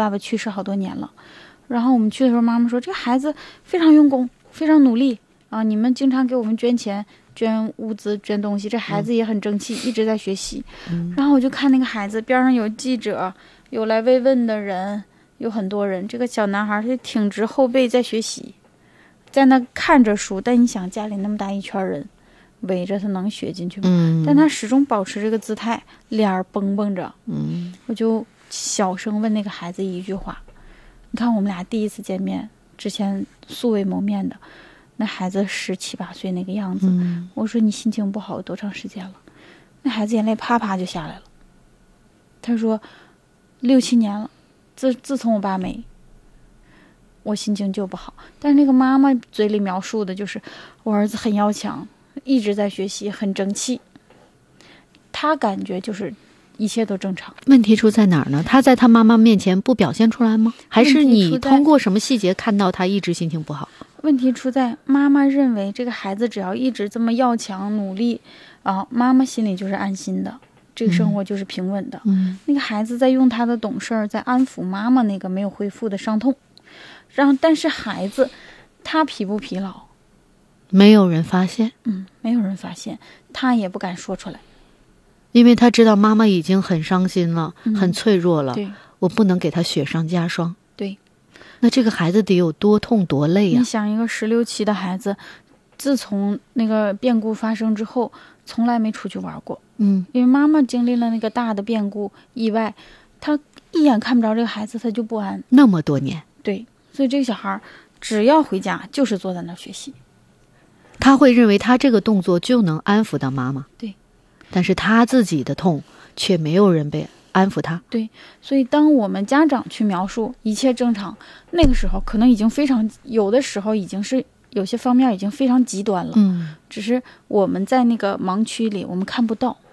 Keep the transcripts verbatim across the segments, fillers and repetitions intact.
爸爸去世好多年了。然后我们去的时候，妈妈说这个孩子非常用功，非常努力啊！你们经常给我们捐钱、捐物资、捐东西，这孩子也很争气，嗯、一直在学习。嗯、然后我就看那个孩子，边上有记者，有来慰问的人，有很多人。这个小男孩他就挺直后背在学习，在那看着书。但你想，家里那么大一圈人围着他，能学进去吗？嗯、但他始终保持这个姿态，脸儿绷绷着。嗯，我就小声问那个孩子一句话。你看我们俩第一次见面之前素未谋面的那孩子十七八岁那个样子、嗯、我说你心情不好多长时间了？那孩子眼泪啪啪就下来了。他说六七年了，自自从我爸没，我心情就不好。但是那个妈妈嘴里描述的就是我儿子很要强，一直在学习，很争气。他感觉就是一切都正常。 问题出在哪儿呢？他在他妈妈面前不表现出来吗？还是你通过什么细节看到他一直心情不好？ 问题出在妈妈认为这个孩子只要一直这么要强努力啊，妈妈心里就是安心的，这个生活就是平稳的。嗯、那个孩子在用他的懂事在安抚妈妈那个没有恢复的伤痛。然后但是孩子他疲不疲劳？ 没有人发现。 嗯，没有人发现，他也不敢说出来。 因为他知道妈妈已经很伤心了、嗯、很脆弱了， 对， 我不能给他雪上加霜。 对， 那这个孩子得有多痛多累呀、啊？ 你想一个十六七的孩子，自从那个变故发生之后从来没出去玩过。嗯，因为妈妈经历了那个大的变故意外，他一眼看不着这个孩子他就不安。 那么多年。 对，所以这个小孩只要回家就是坐在那儿学习。 他会认为他这个动作就能安抚到妈妈。 对， 但是他自己的痛却没有人被安抚他。 对，所以当我们家长去描述一切正常，那个时候可能已经非常，有的时候已经是有些方面已经非常极端了。嗯，只是我们在那个盲区里我们看不到。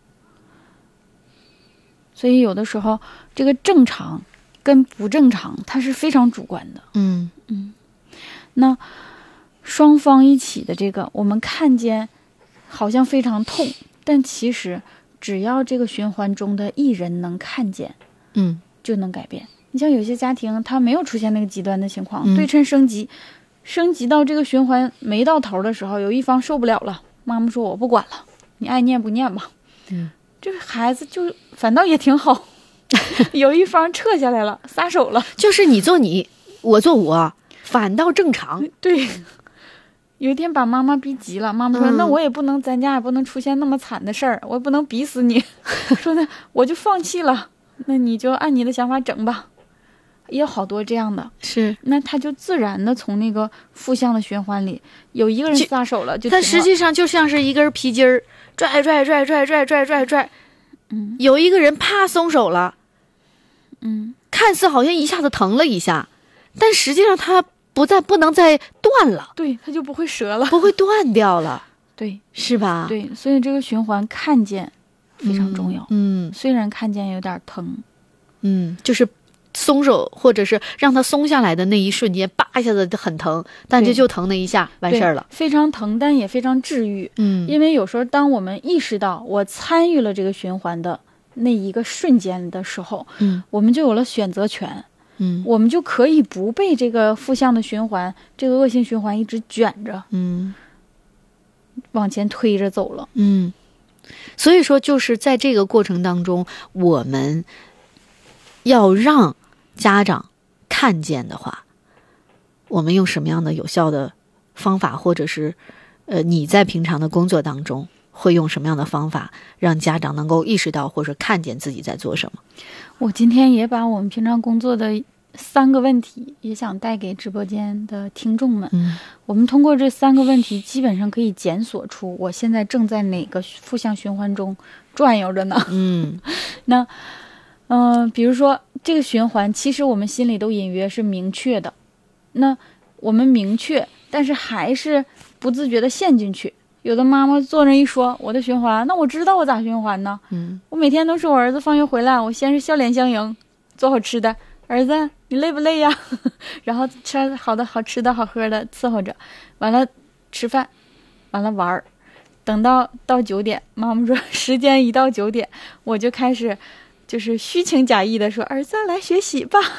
所以有的时候这个正常跟不正常它是非常主观的。嗯嗯，那双方一起的这个我们看见好像非常痛，但其实只要这个循环中的一人能看见，嗯，就能改变。你像有些家庭他没有出现那个极端的情况、嗯、对称升级升级到这个循环没到头的时候，有一方受不了了，妈妈说我不管了，你爱念不念吧。嗯，这个孩子就反倒也挺好有一方撤下来了，撒手了， 就是你做你我做我，反倒正常。 对，有一天把妈妈逼急了，妈妈说、嗯、那我也不能，咱家也不能出现那么惨的事儿，我也不能逼死你说那我就放弃了，那你就按你的想法整吧。也有好多这样的， 是， 那他就自然的从那个负向的循环里，有一个人撒手了就停了， 但实际上就像是一根皮筋儿拽拽拽拽拽拽拽拽，嗯，有一个人啪松手了，嗯，看似好像一下子疼了一下，但实际上他不再不能再断了， 对，他就不会折了， 不会断掉了， 对， 是吧？ 对，所以这个循环看见非常重要。嗯，嗯虽然看见有点疼， 嗯，就是松手或者是让它松下来的那一瞬间，叭一下子就很疼，但这就疼那一下完事儿了， 非常疼，但也非常治愈。嗯，因为有时候当我们意识到我参与了这个循环的那一个瞬间的时候，嗯，我们就有了选择权。嗯，我们就可以不被这个负向的循环，这个恶性循环一直卷着，嗯，往前推着走了。 嗯，所以说就是在这个过程当中，我们要让家长看见的话，我们用什么样的有效的方法，或者是呃你在平常的工作当中会用什么样的方法让家长能够意识到或者看见自己在做什么？ 我今天也把我们平常工作的三个问题也想带给直播间的听众们、嗯、我们通过这三个问题基本上可以检索出我现在正在哪个负向循环中转悠着呢。嗯，那嗯、呃，比如说这个循环其实我们心里都隐约是明确的，那我们明确但是还是不自觉的陷进去。有的妈妈坐那一说我的循环，那我知道我咋循环呢？嗯，我每天都是我儿子放学回来，我先是笑脸相迎，做好吃的，儿子你累不累呀？然后吃好的好吃的好喝的伺候着，完了吃饭，完了玩，等到到九点，妈妈说时间一到九点，我就开始就是虚情假意的说儿子来学习吧。